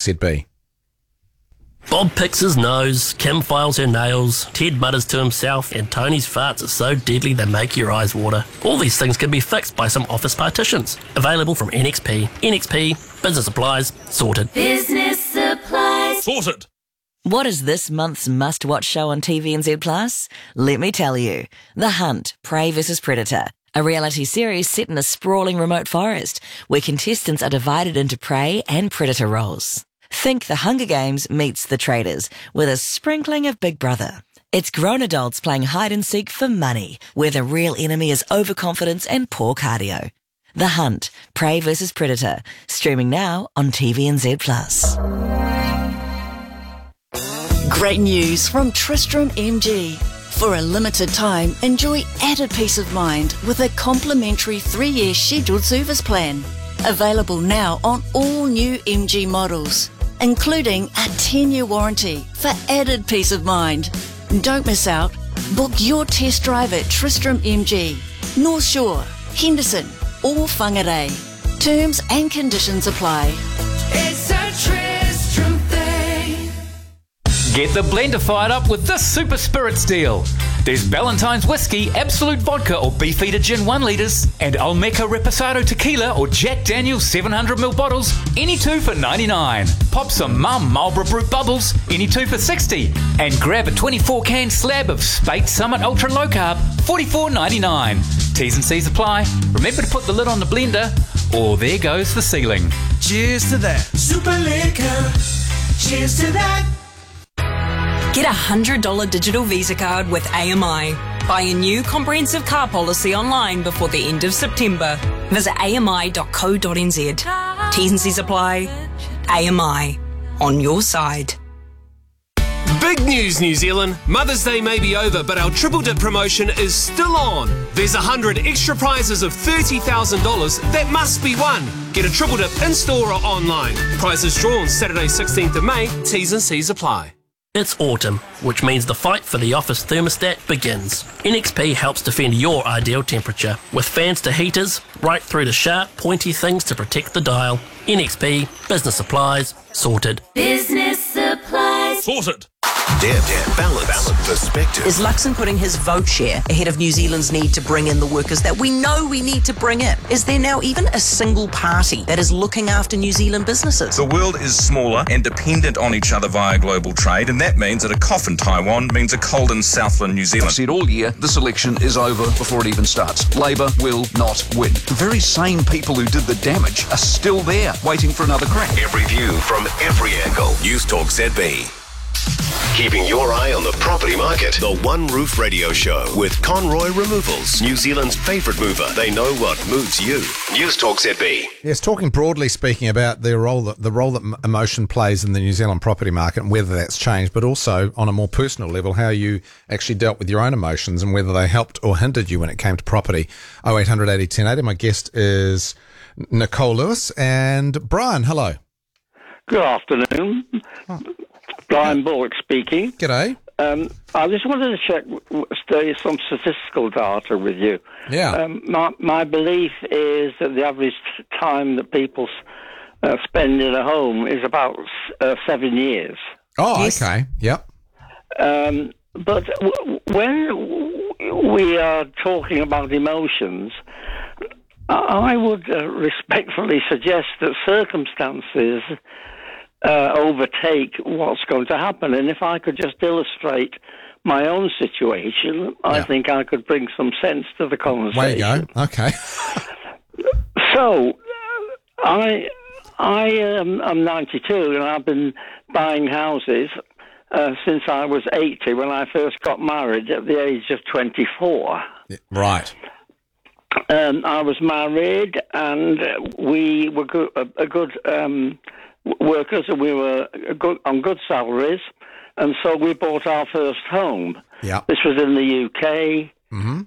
ZB. Bob picks his nose, Kim files her nails, Ted mutters to himself, and Tony's farts are so deadly they make your eyes water. All these things can be fixed by some office partitions. Available from NXP. NXP, business supplies, sorted. Business supplies. Sorted. What is this month's must-watch show on TVNZ Plus? Let me tell you. The Hunt, Prey vs Predator. A reality series set in a sprawling remote forest where contestants are divided into prey and predator roles. Think The Hunger Games meets The Traders with a sprinkling of Big Brother. It's grown adults playing hide and seek for money, where the real enemy is overconfidence and poor cardio. The Hunt, Prey vs Predator, streaming now on TVNZ Plus. Great news from Tristram MG. For a limited time, enjoy added peace of mind with a complimentary 3-year scheduled service plan. Available now on all new MG models, including a 10-year warranty for added peace of mind. Don't miss out. Book your test drive at Tristram MG, North Shore, Henderson or Whangarei. Terms and conditions apply. It's a Tristram thing. Get the blender fired up with this Super Spirits deal. There's Ballantine's Whiskey, Absolute Vodka or Beefeater Gin 1 litres, and Olmeca Reposado Tequila or Jack Daniel's 700ml bottles, any two for $99. Pop some Mum Marlborough Brut Bubbles, any two for $60. And grab a 24-can slab of Spate Summit Ultra Low Carb, $44.99. T's and C's apply. Remember to put the lid on the blender, or there goes the ceiling. Cheers to that. Super liquor. Cheers to that. Get a $100 digital Visa card with AMI. Buy a new comprehensive car policy online before the end of September. Visit ami.co.nz. T's and C's apply. AMI. On your side. Big news, New Zealand. Mother's Day may be over, but our Triple Dip promotion is still on. There's 100 extra prizes of $30,000 that must be won. Get a Triple Dip in-store or online. Prizes drawn Saturday 16th of May. T's and C's apply. It's autumn, which means the fight for the office thermostat begins. NXP helps defend your ideal temperature, with fans to heaters, right through to sharp, pointy things to protect the dial. NXP, business supplies, sorted. Business supplies. Sorted. Deb, balance, perspective. Is Luxon putting his vote share ahead of New Zealand's need to bring in the workers that we know we need to bring in? Is there now even a single party that is looking after New Zealand businesses? The world is smaller and dependent on each other via global trade, and that means that a cough in Taiwan means a cold in Southland New Zealand. I've said all year, this election is over before it even starts. Labour will not win. The very same people who did the damage are still there, waiting for another crack. Every view from every angle. News Talk ZB. Keeping your eye on the property market. The One Roof Radio Show with Conroy Removals, New Zealand's favourite mover. They know what moves you. News Talk ZB. Yes, talking broadly speaking about the role that emotion plays in the New Zealand property market and whether that's changed, but also on a more personal level, how you actually dealt with your own emotions and whether they helped or hindered you when it came to property. 0800 80 1080. My guest is Nicole Lewis and Brian. Hello. Good afternoon. Brian Bullock speaking. G'day. I just wanted to check some statistical data with you. Yeah. My belief is that the average time that people spend in a home is about 7 years. Oh, yes. Okay. Yep. But when we are talking about emotions, I would respectfully suggest that circumstances overtake what's going to happen. And if I could just illustrate my own situation, I think I could bring some sense to the conversation. Way you go. Okay. So, I am 92 and I've been buying houses since I was 80 when I first got married at the age of 24. Right. I was married and we were good workers and we were on good salaries, and so we bought our first home. Yeah. This was in the UK. Mm-hmm.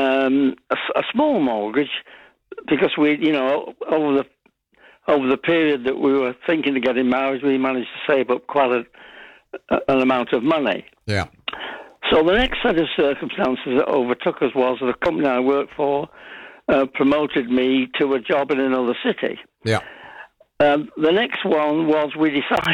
A small mortgage because we, over the period that we were thinking of getting married, we managed to save up quite an amount of money. Yeah. So the next set of circumstances that overtook us was the company I worked for promoted me to a job in another city. Yeah. The next one was we decided